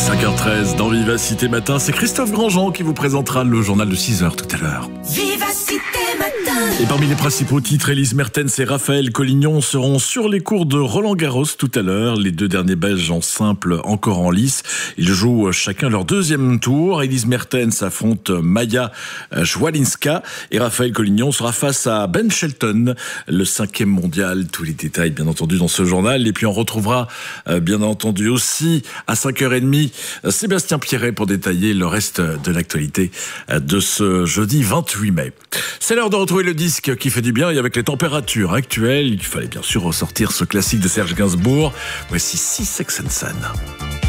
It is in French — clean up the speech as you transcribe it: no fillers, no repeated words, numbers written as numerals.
5h13 dans Vivacité Matin, c'est Christophe Grandjean qui vous présentera le journal de 6h tout à l'heure. Vivacité Matin. Et parmi les principaux titres, Elise Mertens et Raphaël Collignon seront sur les cours de Roland Garros tout à l'heure. Les deux derniers Belges en simple, encore en lice. Ils jouent chacun leur deuxième tour. Elise Mertens affronte Maja Swialinska et Raphaël Collignon sera face à Ben Shelton, le 5e mondial. Tous les détails, bien entendu, dans ce journal. Et puis on retrouvera, bien entendu, aussi à 5h30, Sébastien Pierret pour détailler le reste de l'actualité de ce jeudi 28 mai. C'est l'heure de retrouver le disque qui fait du bien et avec les températures actuelles, il fallait bien sûr ressortir ce classique de Serge Gainsbourg. Voici Six Sex and Son.